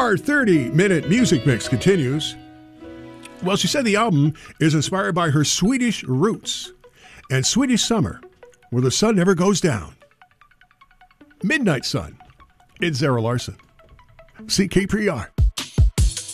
Our 30-minute music mix continues. Well, she said the album is inspired by her Swedish roots and Swedish summer, where the sun never goes down. Midnight Sun. It's Zara Larson. CKPR.